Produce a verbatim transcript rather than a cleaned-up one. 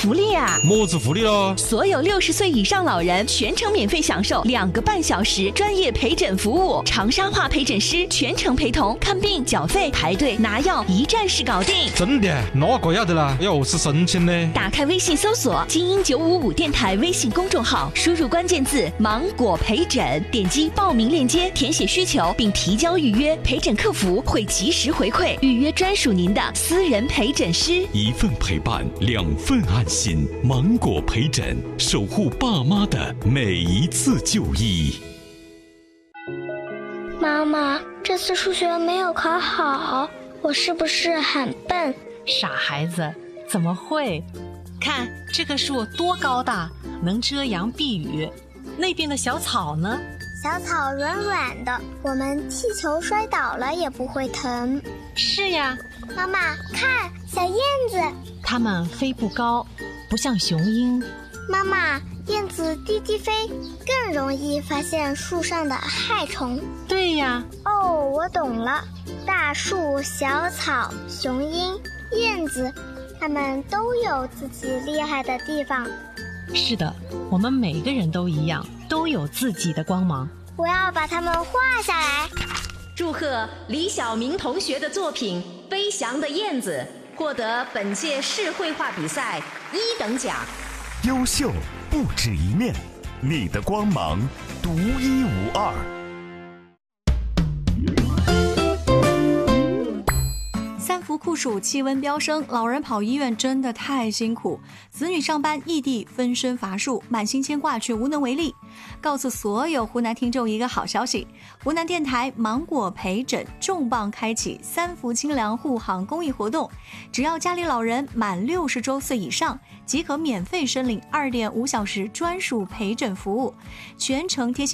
福利啊！ 么子福利咯？ 所有六十岁以上老人全程免费享受两个半小时专业陪诊服务，长沙话陪诊师全程陪同，看病、缴费、排队、拿药，一站式搞定。 真的？那个要得啦，要何是申请呢？ 打开微信搜索“精英九五五电台”微信公众号，输入关键字“芒果陪诊”，点击报名链接，填写需求并提交预约，陪诊客服会及时回馈，预约专属您的私人陪诊师。 一份陪伴，两份安心。芒果陪诊，守护爸妈的每一次就医。 妈妈，这次数学没有考好，我是不是很笨？ 傻孩子，怎么会？看这棵树多高大，能遮阳避雨。那边的小草呢？ 小草软软的，我们踢球摔倒了也不会疼。 是呀。 妈妈，看小燕子， 它们飞不高，不像雄鹰。 妈妈，燕子低低飞，更容易发现树上的害虫。 对呀。 哦，我懂了，大树、小草、雄鹰、燕子，它们都有自己厉害的地方。 是的，我们每个人都一样，都有自己的光芒。 我要把它们画下来。 祝贺李晓明同学的作品《飞翔的燕子》获得本届市绘画比赛一等奖。 优秀不止一面，你的光芒独一无二。 三伏酷暑，气温飙升，老人跑医院真的太辛苦，子女上班异地，分身乏术，满心牵挂却无能为力。告诉所有湖南听众一个好消息，湖南电台芒果陪诊重磅开启三伏清凉护航公益活动，只要家里老人满六十周岁以上，即可免费申领二点五小时专属陪诊服务，全程贴心